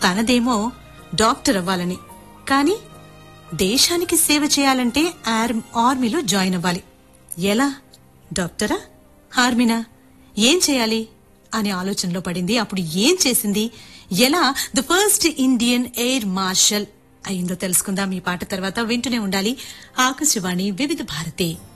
తనదేమో doctor అవ్వాలని, కానీ దేశానికి సేవ చేయాలంటే ఆర్మీలో జాయిన్ అవ్వాలి. ఎలా? డాక్టరా, ఆర్మీనా, ఏం చేయాలి అనే ఆలోచనలో పడింది. అప్పుడు ఏం చేసింది, ఎలా the first Indian air marshal అయిందో తెలుసుకుందాం ఈ పాట తర్వాత. వింటూనే ఉండాలి ఆకాశవాణి వివిధ భారతి.